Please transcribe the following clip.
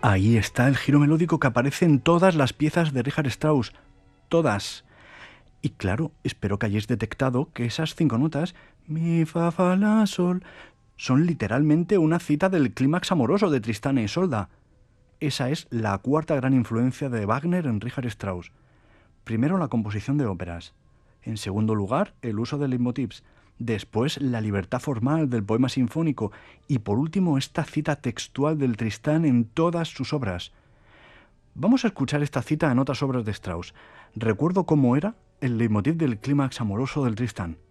Ahí está el giro melódico que aparece en todas las piezas de Richard Strauss. Todas. Y claro, espero que hayáis detectado que esas 5 notas, mi, fa, fa, la, sol, son literalmente una cita del clímax amoroso de Tristán e Isolda. Esa es la cuarta gran influencia de Wagner en Richard Strauss. Primero, la composición de óperas. En segundo lugar, el uso de leitmotivs. Después, la libertad formal del poema sinfónico. Y por último, esta cita textual del Tristán en todas sus obras. Vamos a escuchar esta cita en otras obras de Strauss. Recuerdo cómo era el leitmotiv del clímax amoroso del Tristán.